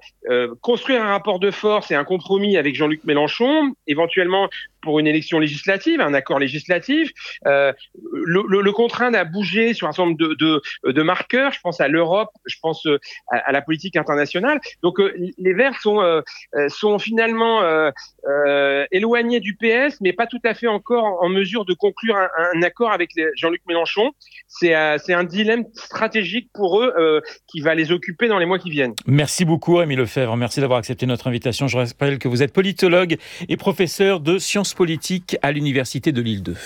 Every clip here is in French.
construire un rapport de force et un compromis avec Jean-Luc Mélenchon, éventuellement pour une élection législative, un accord législatif, le contraindre à bouger sur un certain nombre de marqueurs. Je pense à l'Europe, je pense à la politique internationale. Donc les Verts sont finalement éloignés du PS, mais pas tout à fait encore en mesure de conclure un accord avec Jean-Luc Mélenchon. C'est un dilemme stratégique pour eux qui va les occuper dans les mois qui viennent. Merci beaucoup Rémi Lefebvre, merci d'avoir accepté notre invitation. Je rappelle que vous êtes politologue et professeur de sciences politiques à l'Université de Lille 2.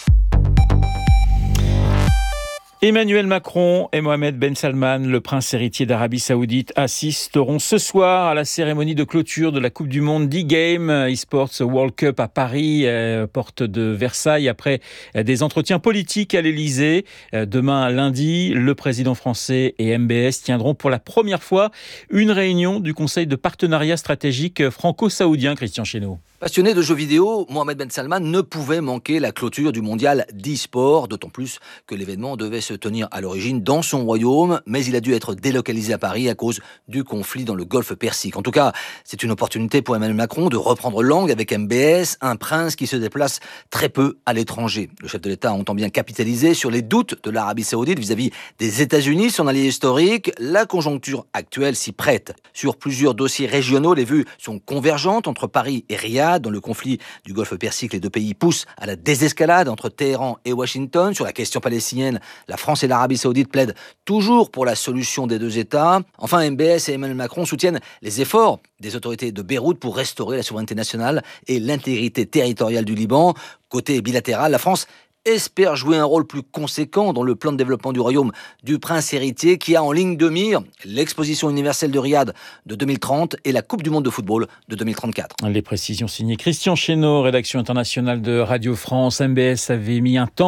Emmanuel Macron et Mohamed Ben Salman, le prince héritier d'Arabie Saoudite, assisteront ce soir à la cérémonie de clôture de la Coupe du Monde d'e-Game eSports World Cup à Paris, porte de Versailles, après des entretiens politiques à l'Elysée. Demain, lundi, le président français et MBS tiendront pour la première fois une réunion du Conseil de partenariat stratégique franco-saoudien. Christian Chesneau. Passionné de jeux vidéo, Mohamed Ben Salman ne pouvait manquer la clôture du mondial d'e-sport, d'autant plus que l'événement devait se tenir à l'origine dans son royaume, mais il a dû être délocalisé à Paris à cause du conflit dans le golfe Persique. En tout cas, c'est une opportunité pour Emmanuel Macron de reprendre langue avec MBS, un prince qui se déplace très peu à l'étranger. Le chef de l'État entend bien capitaliser sur les doutes de l'Arabie Saoudite vis-à-vis des États-Unis, son allié historique. La conjoncture actuelle s'y prête. Sur plusieurs dossiers régionaux, les vues sont convergentes entre Paris et Riyad. Dans le conflit du golfe Persique, les deux pays poussent à la désescalade entre Téhéran et Washington. Sur la question palestinienne, la France et l'Arabie Saoudite plaident toujours pour la solution des deux États. Enfin, MBS et Emmanuel Macron soutiennent les efforts des autorités de Beyrouth pour restaurer la souveraineté nationale et l'intégrité territoriale du Liban. Côté bilatéral, la France espère jouer un rôle plus conséquent dans le plan de développement du royaume du prince héritier qui a en ligne de mire l'exposition universelle de Riyad de 2030 et la Coupe du monde de football de 2034. Les précisions signées Christian Chesneau, rédaction internationale de Radio France. MBS avait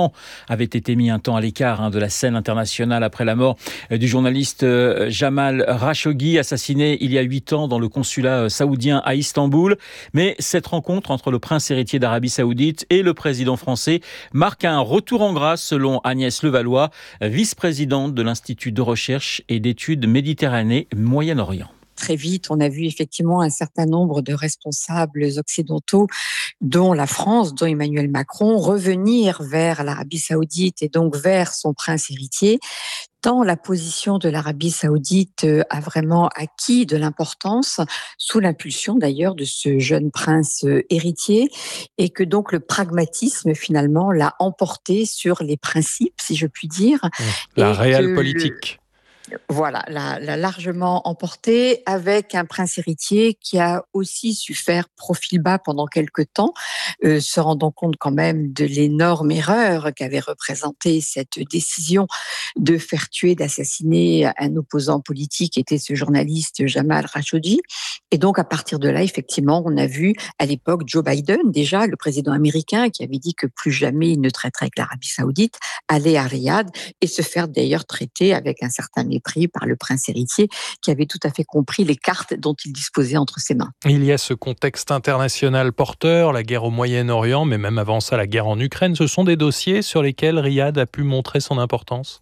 été mis un temps à l'écart de la scène internationale après la mort du journaliste Jamal Khashoggi, assassiné il y a 8 ans dans le consulat saoudien à Istanbul. Mais cette rencontre entre le prince héritier d'Arabie Saoudite et le président français marque un retour en grâce selon Agnès Levallois, vice-présidente de l'Institut de recherche et d'études Méditerranée-Moyen-Orient. Très vite, on a vu effectivement un certain nombre de responsables occidentaux, dont la France, dont Emmanuel Macron, revenir vers l'Arabie Saoudite et donc vers son prince héritier, tant la position de l'Arabie Saoudite a vraiment acquis de l'importance, sous l'impulsion d'ailleurs de ce jeune prince héritier, et que donc le pragmatisme finalement l'a emporté sur les principes, si je puis dire. La réelle politique. Voilà, l'a largement emporté, avec un prince héritier qui a aussi su faire profil bas pendant quelque temps, se rendant compte quand même de l'énorme erreur qu'avait représentée cette décision de faire tuer, d'assassiner un opposant politique qui était ce journaliste Jamal Khashoggi. Et donc à partir de là, effectivement, on a vu à l'époque Joe Biden, déjà le président américain, qui avait dit que plus jamais il ne traiterait avec l'Arabie Saoudite, aller à Riyad et se faire d'ailleurs traiter avec un certain mépris par le prince héritier qui avait tout à fait compris les cartes dont il disposait entre ses mains. Il y a ce contexte international porteur, la guerre au Moyen-Orient, mais même avant ça, la guerre en Ukraine. Ce sont des dossiers sur lesquels Riyad a pu montrer son importance.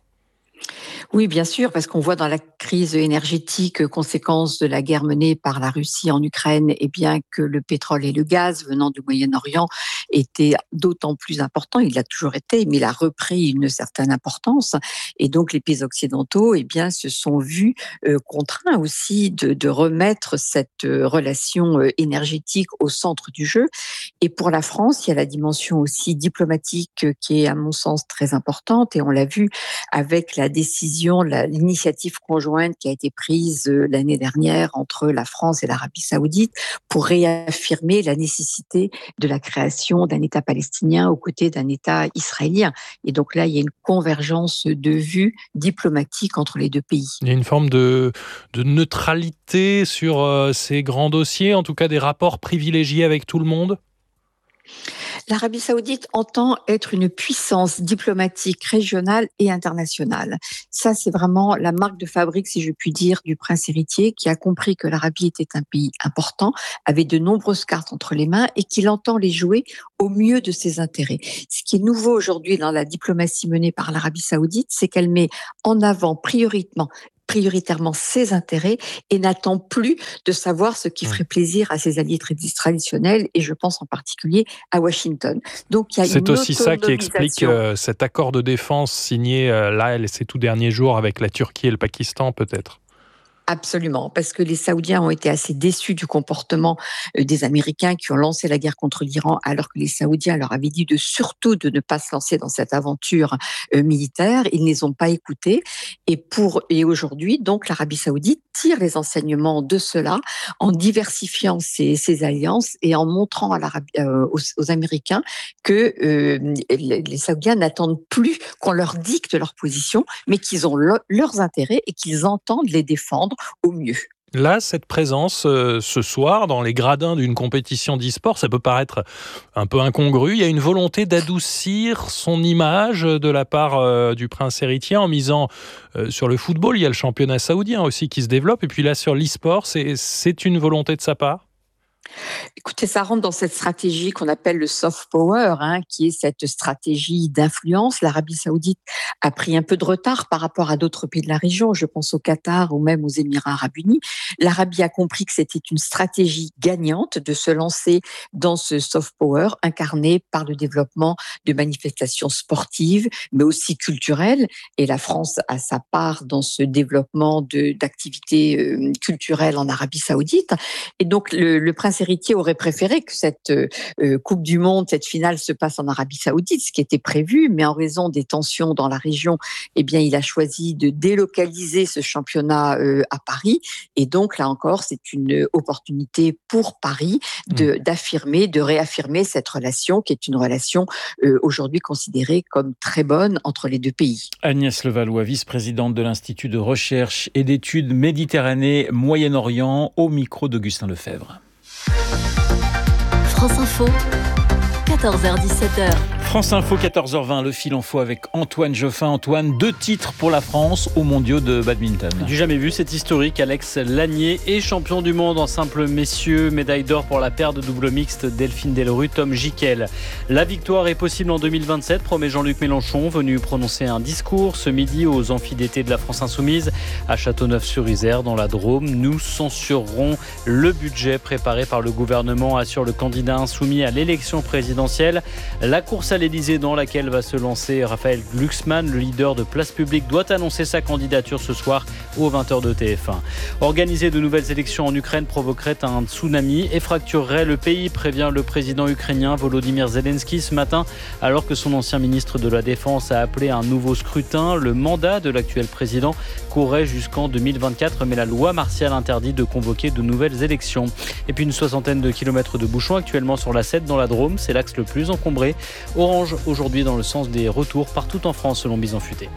Oui, bien sûr, parce qu'on voit dans la crise énergétique, conséquence de la guerre menée par la Russie en Ukraine, et bien que le pétrole et le gaz venant du Moyen-Orient étaient d'autant plus importants. Il l'a toujours été, mais il a repris une certaine importance. Et donc, les pays occidentaux, se sont vus contraints aussi de remettre cette relation énergétique au centre du jeu. Et pour la France, il y a la dimension aussi diplomatique qui est, à mon sens, très importante. Et on l'a vu avec la décision, l'initiative conjointe qui a été prise l'année dernière entre la France et l'Arabie Saoudite pour réaffirmer la nécessité de la création d'un État palestinien aux côtés d'un État israélien. Et donc là, il y a une convergence de vues diplomatiques entre les deux pays. Il y a une forme de neutralité sur ces grands dossiers, en tout cas des rapports privilégiés avec tout le monde ? L'Arabie Saoudite entend être une puissance diplomatique régionale et internationale. Ça, c'est vraiment la marque de fabrique, si je puis dire, du prince héritier qui a compris que l'Arabie était un pays important, avait de nombreuses cartes entre les mains et qu'il entend les jouer au mieux de ses intérêts. Ce qui est nouveau aujourd'hui dans la diplomatie menée par l'Arabie Saoudite, c'est qu'elle met en avant prioritairement prioritairement ses intérêts et n'attend plus de savoir ce qui ferait plaisir à ses alliés traditionnels, et je pense en particulier à Washington. Donc il y a C'est aussi ça qui explique cet accord de défense signé ces tout derniers jours avec la Turquie et le Pakistan, peut-être. Absolument, parce que les Saoudiens ont été assez déçus du comportement des Américains qui ont lancé la guerre contre l'Iran, alors que les Saoudiens leur avaient dit surtout de ne pas se lancer dans cette aventure militaire. Ils ne les ont pas écoutés. Et aujourd'hui, donc, l'Arabie Saoudite tire les enseignements de cela en diversifiant ses alliances et en montrant aux Américains que les Saoudiens n'attendent plus qu'on leur dicte leur position, mais qu'ils ont leurs intérêts et qu'ils entendent les défendre au mieux. Là, cette présence ce soir dans les gradins d'une compétition d'e-sport, ça peut paraître un peu incongru. Il y a une volonté d'adoucir son image de la part du prince héritier en misant sur le football. Il y a le championnat saoudien aussi qui se développe. Et puis là, sur l'e-sport, c'est une volonté de sa part. Écoutez, ça rentre dans cette stratégie qu'on appelle le soft power, qui est cette stratégie d'influence. L'Arabie Saoudite a pris un peu de retard par rapport à d'autres pays de la région. Je pense au Qatar ou même aux Émirats arabes unis. L'Arabie a compris que c'était une stratégie gagnante de se lancer dans ce soft power incarné par le développement de manifestations sportives, mais aussi culturelles. Et la France a sa part dans ce développement d'activités culturelles en Arabie Saoudite. Et donc, le prince héritier aurait préféré que cette Coupe du Monde, cette finale se passe en Arabie Saoudite, ce qui était prévu, mais en raison des tensions dans la région, il a choisi de délocaliser ce championnat à Paris. Et donc, là encore, c'est une opportunité pour Paris de réaffirmer cette relation, qui est une relation aujourd'hui considérée comme très bonne entre les deux pays. Agnès Levallois, vice-présidente de l'Institut de recherche et d'études Méditerranée-Moyen-Orient, au micro d'Augustin Lefebvre. France Info, 14h-17h. France Info, 14h20, le fil en faux avec Antoine Geoffin. Antoine, 2 titres pour la France aux mondiaux de badminton. Du jamais vu, c'est historique. Alex Lanier est champion du monde en simple messieurs. Médaille d'or pour la paire de double mixte Delphine Delru, Tom Gickel. La victoire est possible en 2027, promet Jean-Luc Mélenchon, venu prononcer un discours ce midi aux amphis d'été de la France Insoumise à Châteauneuf-sur-Isère, dans la Drôme. Nous censurerons le budget préparé par le gouvernement, assure le candidat insoumis à l'élection présidentielle. La course à l'Élysée dans laquelle va se lancer Raphaël Glucksmann, le leader de Place Publique, doit annoncer sa candidature ce soir aux 20h de TF1. Organiser de nouvelles élections en Ukraine provoquerait un tsunami et fracturerait le pays, prévient le président ukrainien Volodymyr Zelensky ce matin, alors que son ancien ministre de la Défense a appelé un nouveau scrutin. Le mandat de l'actuel président courrait jusqu'en 2024, mais la loi martiale interdit de convoquer de nouvelles élections. Et puis une 60aine de kilomètres de bouchons actuellement sur la 7 dans la Drôme, c'est l'axe le plus encombré. Orange aujourd'hui dans le sens des retours partout en France selon Bison Futé.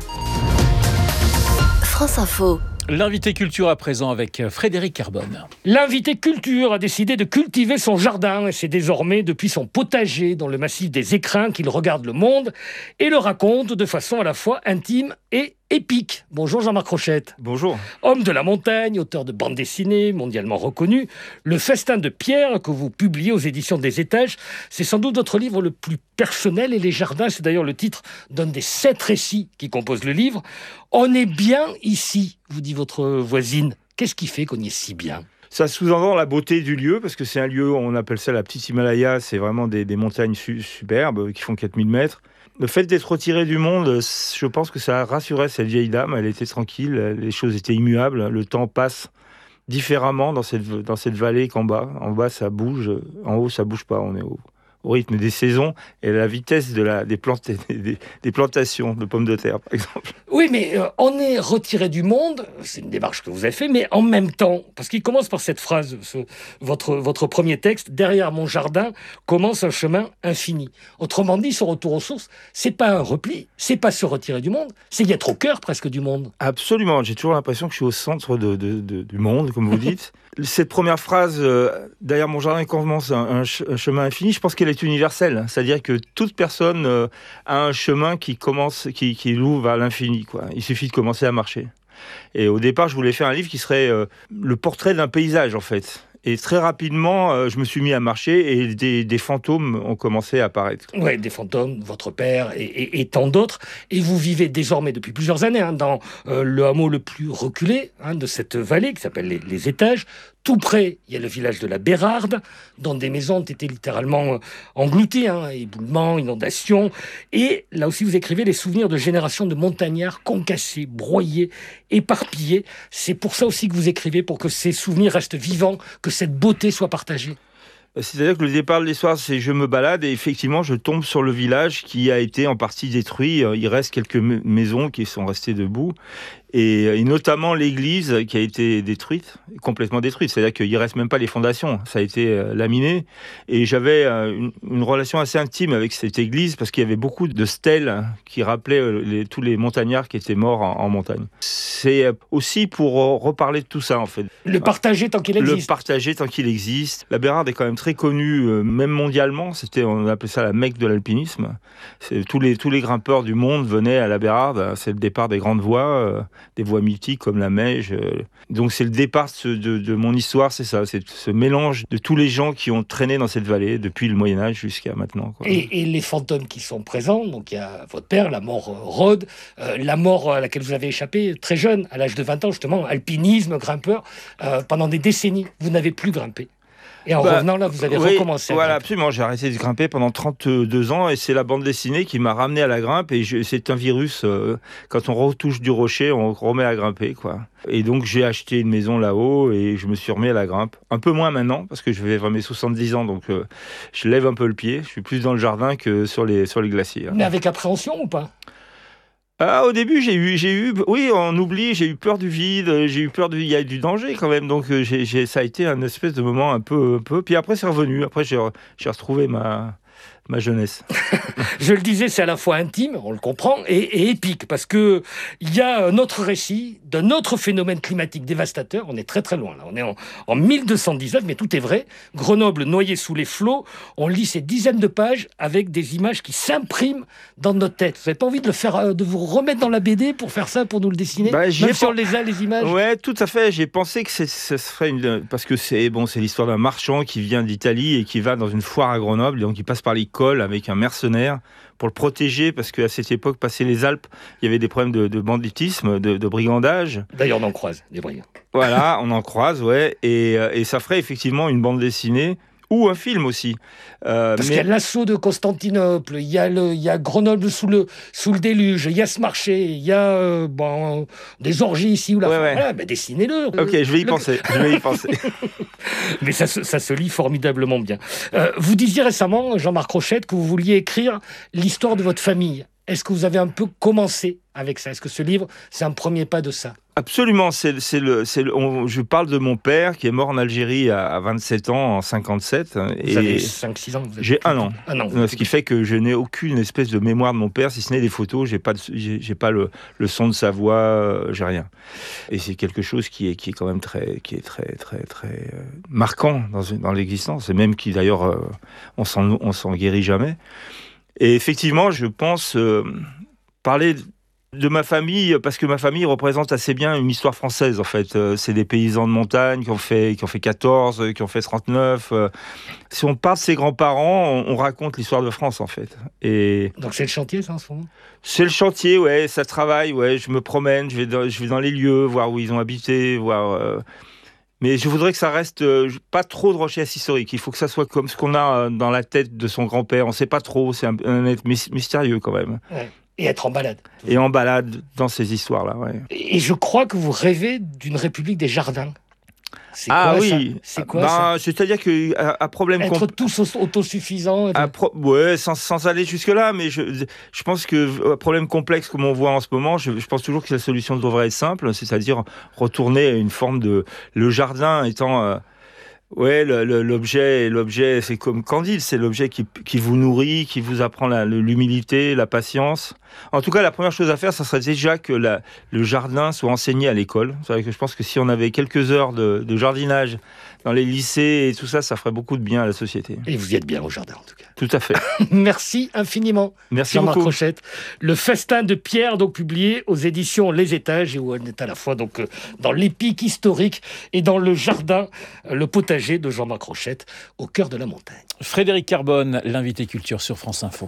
France Info. L'invité culture à présent avec Frédéric Carbone. L'invité culture a décidé de cultiver son jardin et c'est désormais depuis son potager dans le massif des Écrins qu'il regarde le monde et le raconte de façon à la fois intime et épique. Bonjour Jean-Marc Rochette. Bonjour. Homme de la montagne, auteur de bande dessinée, mondialement reconnu, Le Festin de Pierre que vous publiez aux éditions des Étages, c'est sans doute votre livre le plus personnel et les jardins, c'est d'ailleurs le titre d'un des 7 récits qui composent le livre. On est bien ici, vous dit votre voisine. Qu'est-ce qui fait qu'on y est si bien ? Ça sous-entend la beauté du lieu, parce que c'est un lieu, on appelle ça la petite Himalaya, c'est vraiment des montagnes superbes qui font 4000 mètres. Le fait d'être retiré du monde, je pense que ça rassurait cette vieille dame, elle était tranquille, les choses étaient immuables, le temps passe différemment dans cette vallée qu'en bas. En bas, ça bouge, en haut, ça bouge pas, on est au rythme des saisons et la vitesse des plantations de pommes de terre, par exemple. Oui, mais on est retiré du monde, c'est une démarche que vous avez fait, mais en même temps, parce qu'il commence par cette phrase, votre premier texte, « Derrière mon jardin commence un chemin infini ». Autrement dit, son retour aux sources, c'est pas un repli, c'est pas se retirer du monde, c'est y être au cœur presque du monde. Absolument, j'ai toujours l'impression que je suis au centre du monde, comme vous dites. Cette première phrase, derrière mon jardin commence un chemin infini, je pense qu'elle est universelle. C'est-à-dire que toute personne a un chemin qui l'ouvre à l'infini, quoi. Il suffit de commencer à marcher. Et au départ, je voulais faire un livre qui serait le portrait d'un paysage, en fait. Et très rapidement, je me suis mis à marcher et des fantômes ont commencé à apparaître. Oui, des fantômes, votre père et tant d'autres. Et vous vivez désormais depuis plusieurs années dans le hameau le plus reculé de cette vallée qui s'appelle les Étages. Tout près, il y a le village de la Bérarde, dont des maisons ont été littéralement englouties, éboulements, inondations. Et là aussi, vous écrivez les souvenirs de générations de montagnards concassés, broyés, éparpillés. C'est pour ça aussi que vous écrivez, pour que ces souvenirs restent vivants, que cette beauté soit partagée. C'est-à-dire que le départ de l'histoire, c'est je me balade et effectivement, je tombe sur le village qui a été en partie détruit. Il reste quelques maisons qui sont restées debout. Et notamment l'église qui a été détruite, complètement détruite. C'est-à-dire qu'il ne reste même pas les fondations. Ça a été laminé. Et j'avais une relation assez intime avec cette église parce qu'il y avait beaucoup de stèles qui rappelaient tous les montagnards qui étaient morts en montagne. C'est aussi pour reparler de tout ça, en fait. Le partager tant qu'il existe. Le partager tant qu'il existe. La Bérarde est quand même très connue, même mondialement. On appelait ça la Mecque de l'alpinisme. Tous les grimpeurs du monde venaient à la Bérarde. C'est le départ des grandes voies. Des voies mythiques comme la Meije. Donc c'est le départ de mon histoire, c'est ça, c'est ce mélange de tous les gens qui ont traîné dans cette vallée depuis le Moyen-Âge jusqu'à maintenant. Et les fantômes qui sont présents, donc il y a votre père, la mort Rhodes, la mort à laquelle vous avez échappé très jeune, à l'âge de 20 ans justement, alpinisme, grimpeur, pendant des décennies, vous n'avez plus grimpé. Et en revenant là, vous avez recommencé. Voilà, absolument. J'ai arrêté de grimper pendant 32 ans et c'est la bande dessinée qui m'a ramené à la grimpe. Et c'est un virus. Quand on retouche du rocher, on remet à grimper, quoi. Et donc j'ai acheté une maison là-haut et je me suis remis à la grimpe. Un peu moins maintenant parce que je vais vers mes 70 ans, donc je lève un peu le pied. Je suis plus dans le jardin que sur les glaciers. Mais avec appréhension ou pas ? Au début, j'ai eu, oui, on oublie, j'ai eu peur du vide, il y a du danger quand même, donc ça a été un espèce de moment un peu, puis après c'est revenu, après j'ai retrouvé ma jeunesse. Je le disais, c'est à la fois intime, on le comprend, et épique, parce que il y a un autre récit d'un autre phénomène climatique dévastateur. On est très très loin là, on est en 1219, mais tout est vrai. Grenoble noyée sous les flots. On lit ces dizaines de pages avec des images qui s'impriment dans notre tête. Vous n'avez pas envie de vous remettre dans la BD pour faire ça, pour nous le dessiner, même si on les a, les images. Ouais, tout à fait. J'ai pensé que ce serait parce que c'est l'histoire d'un marchand qui vient d'Italie et qui va dans une foire à Grenoble, donc il passe par l'école avec un mercenaire pour le protéger, parce qu'à cette époque, passé les Alpes, il y avait des problèmes de banditisme, de brigandage. D'ailleurs, on en croise des brigands. Voilà, on en croise, ouais. Et ça ferait effectivement une bande dessinée ou un film aussi. Parce qu'il y a l'assaut de Constantinople, il y a Grenoble sous le déluge, il y a ce marché, il y a des orgies ici ou là. Ouais. Voilà, dessinez-le. Ok, je vais y penser. Mais ça se lit formidablement bien. Vous disiez récemment, Jean-Marc Rochette, que vous vouliez écrire l'histoire de votre famille. Est-ce que vous avez un peu commencé avec ça ? Est-ce que ce livre, c'est un premier pas de ça ? Absolument. Je parle de mon père qui est mort en Algérie à 27 ans, en 57. Vous avez 5-6 ans. J'ai un an. Ce qui fait que je n'ai aucune espèce de mémoire de mon père, si ce n'est des photos. J'ai pas le son de sa voix, j'ai rien. Et c'est quelque chose qui est quand même très marquant dans l'existence. Et même qui d'ailleurs, on s'en guérit jamais. Et effectivement, je pense parler de ma famille, parce que ma famille représente assez bien une histoire française, en fait. C'est des paysans de montagne qui ont fait 14, qui ont fait 39. Si on parle de ses grands-parents, on raconte l'histoire de France, en fait. Et donc c'est le chantier, ça, en ce moment ? C'est le chantier, ouais, ça travaille, ouais. Je me promène, je vais dans les lieux, voir où ils ont habité, voir... Mais je voudrais que ça reste pas trop de recherche historique. Il faut que ça soit comme ce qu'on a dans la tête de son grand-père. On ne sait pas trop, c'est un être mystérieux quand même. Ouais. Et être en balade. Et en balade dans ces histoires-là, ouais. Et je crois que vous rêvez d'une république des jardins. C'est quoi, oui. Ça ? C'est quoi ça ? C'est-à-dire qu'à problème... Être tous autosuffisants. Ouais, sans aller jusque-là, mais je pense que problème complexe comme on voit en ce moment, je pense toujours que la solution devrait être simple, c'est-à-dire retourner à une forme de... Le jardin étant... l'objet, c'est comme Candide, c'est l'objet qui vous nourrit, qui vous apprend l'humilité, la patience. En tout cas, la première chose à faire, ça serait déjà que le jardin soit enseigné à l'école. C'est vrai que je pense que si on avait quelques heures de jardinage dans les lycées et tout ça, ça ferait beaucoup de bien à la société. Et vous y êtes bien au jardin, en tout cas. Tout à fait. Merci infiniment. Merci Jean-Marc beaucoup. Rochette. Le festin de Pierre, donc publié aux éditions Les Étages, et où on est à la fois donc dans l'épique historique et dans le jardin, le potager de Jean-Marc Rochette, au cœur de la montagne. Frédéric Carbone, l'invité culture sur France Info.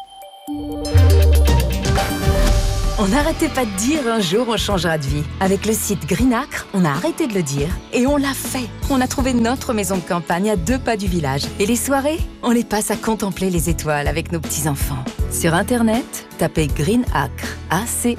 On n'arrêtait pas de dire un jour on changera de vie. Avec le site Greenacre, on a arrêté de le dire et on l'a fait. On a trouvé notre maison de campagne à 2 pas du village. Et les soirées, on les passe à contempler les étoiles avec nos petits-enfants. Sur Internet, tapez Greenacre, ACRE.